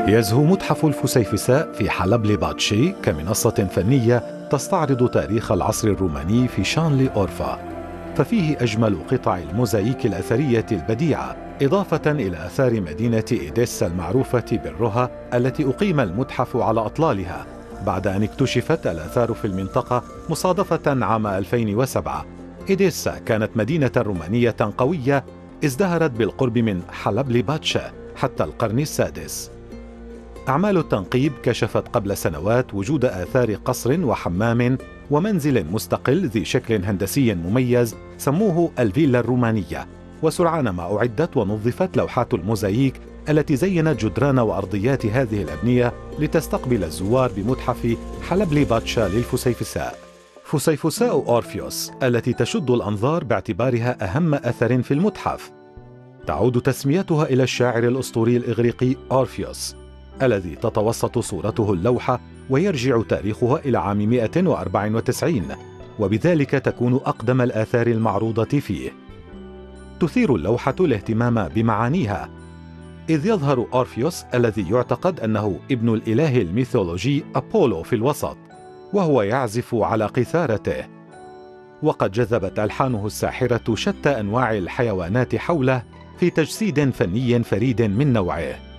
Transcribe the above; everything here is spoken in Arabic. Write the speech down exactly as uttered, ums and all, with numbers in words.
يزهو متحف الفسيفساء في حلبليباتشي كمنصة فنية تستعرض تاريخ العصر الروماني في شانلي أورفا، ففيه أجمل قطع الموزاييك الأثرية البديعة، إضافة إلى آثار مدينة إيديسا المعروفة بالرها التي أقيم المتحف على أطلالها بعد أن اكتشفت الآثار في المنطقة مصادفة عام ألفين وسبعة. إيديسا كانت مدينة رومانية قوية ازدهرت بالقرب من حلبليباتشا حتى القرن السادس. أعمال التنقيب كشفت قبل سنوات وجود آثار قصر وحمام ومنزل مستقل ذي شكل هندسي مميز سموه الفيلا الرومانية، وسرعان ما أعدت ونظفت لوحات الموزاييك التي زينت جدران وأرضيات هذه الأبنية لتستقبل الزوار بمتحف حلبليباتشا للفسيفساء. فسيفساء أورفيوس التي تشد الأنظار باعتبارها أهم أثر في المتحف، تعود تسميتها إلى الشاعر الأسطوري الإغريقي أورفيوس الذي تتوسط صورته اللوحة ويرجع تاريخها إلى عام مئة وأربعة وتسعين، وبذلك تكون أقدم الآثار المعروضة فيه. تثير اللوحة الاهتمام بمعانيها، إذ يظهر أورفيوس الذي يعتقد أنه ابن الإله الميثولوجي أبولو في الوسط، وهو يعزف على قيثارته، وقد جذبت ألحانه الساحرة شتى أنواع الحيوانات حوله في تجسيد فني فريد من نوعه.